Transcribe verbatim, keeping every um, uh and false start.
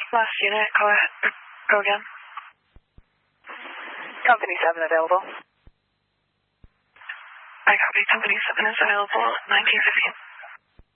Last unit, go ahead. Go again. Company seven available. I copy. Company seven is available at nineteen fifteen.